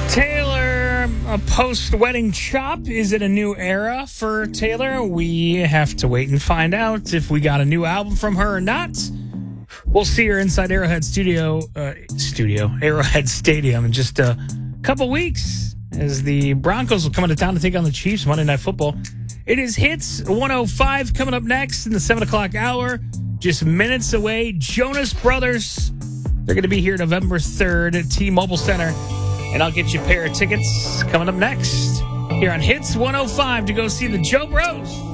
Taylor, a post-wedding chop. Is it a new era for Taylor? We have to wait and find out if we got a new album from her or not. We'll see her inside Arrowhead Arrowhead Stadium in just a couple weeks as the Broncos will come into town to take on the Chiefs Monday Night Football. It is Hits 105 coming up next in the 7 o'clock hour. Just minutes away. Jonas Brothers. They're going to be here November 3rd at T-Mobile Center. And I'll get you a pair of tickets coming up next here on Hits 105 to go see the Joe Bros.